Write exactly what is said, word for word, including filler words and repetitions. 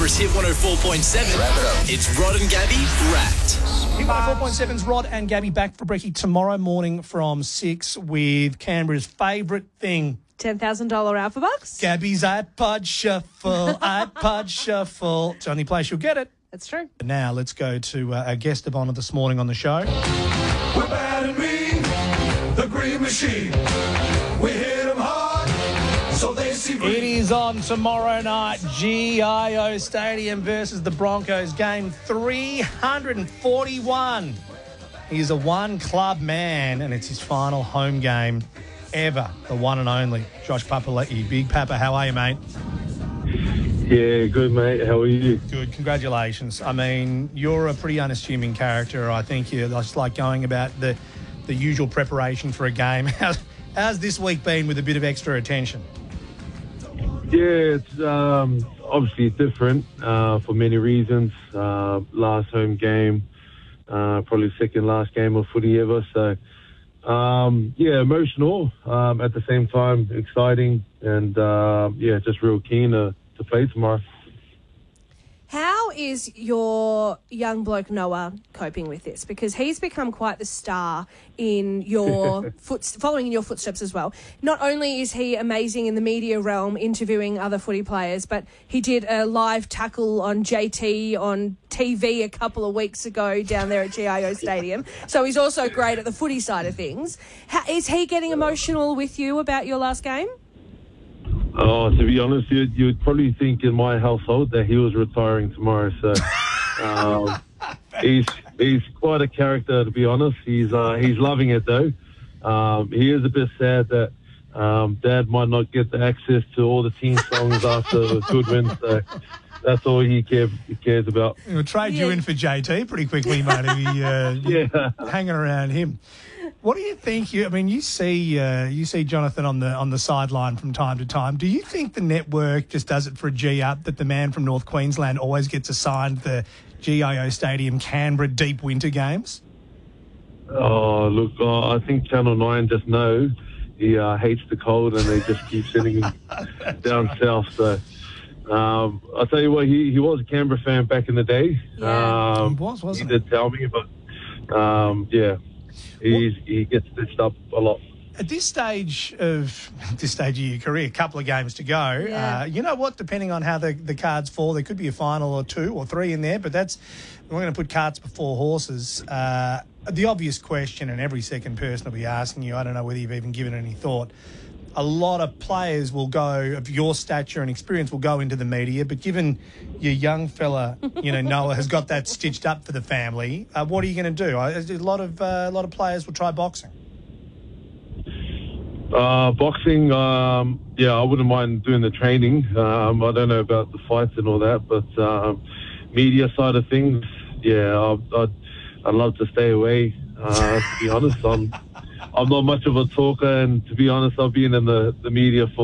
favourites Hit one oh four point seven. Wrap it up. It's Rod and Gabby Wrapped. Hit one oh four point seven's Rod and Gabby back for brekkie tomorrow morning from six with Canberra's favourite thing. ten thousand dollars Alpha Bucks. Gabby's iPod Shuffle, iPod Shuffle. It's the only place you'll get it. That's true. Now let's go to uh, a guest of honour this morning on the show. We're bad and mean, the Green Machine. We hit them hard, so they see green. It is on tomorrow night, G I O Stadium versus the Broncos, game three hundred forty-one. He's a one-club man, and it's his final home game ever, the one and only Josh Papali'i. Big Papa, how are you, mate? Yeah, good, mate. How are you? Good, congratulations. I mean, you're a pretty unassuming character. I think you're just like going about the, the usual preparation for a game. How's, how's this week been with a bit of extra attention? Yeah, it's um, obviously different uh, for many reasons. Uh, last home game, uh, probably second last game of footy ever. So, um, yeah, emotional. Um, at the same time, exciting, and uh, yeah, just real keen to, to play tomorrow. How is your young bloke Noah coping with this? Because he's become quite the star in your foot, following in your footsteps as well. Not only is he amazing in the media realm, interviewing other footy players, but he did a live tackle on J T on T V a couple of weeks ago down there at G I O Stadium. So he's also great at the footy side of things. How, is he getting emotional with you about your last game? Oh, to be honest, you'd, you'd probably think in my household that he was retiring tomorrow. So um, he's he's quite a character, to be honest. He's uh, he's loving it though. Um, he is a bit sad that um, Dad might not get the access to all the team songs after a good win. So that's all he, care, he cares about. We'll trade Yeah. you in for J T pretty quickly, mate. If you, uh, Yeah. hanging around him. What do you think? You, I mean, you see, uh, you see Jonathan on the on the sideline from time to time. Do you think the network just does it for a G up? That the man from North Queensland always gets assigned the G I O Stadium Canberra deep winter games? Oh, look, uh, I think Channel nine just know he uh, hates the cold and they just keep sending him down south. So um, I'll tell you what, he, he was a Canberra fan back in the day. Yeah. Um, He was, wasn't he? did tell me, but um, yeah, he's, he gets stitched up a lot. At this stage of this stage of your career, a couple of games to go. Yeah. Uh, you know what? Depending on how the, the cards fall, there could be a final or two or three in there. But that's we're going to put carts before horses. Uh, the obvious question, and every second person will be asking you. I don't know whether you've even given it any thought. A lot of players will go of your stature and experience will go into the media, but given your young fella, you know Noah has got that stitched up for the family. Uh, what are you going to do? A lot of uh, a lot of players will try boxing. Uh, boxing, um, yeah, I wouldn't mind doing the training. Um, I don't know about the fights and all that, but um, media side of things, yeah, I'd, I'd, I'd love to stay away. Uh, to be honest, I'm I'm not much of a talker, and to be honest, I've been in the, the media for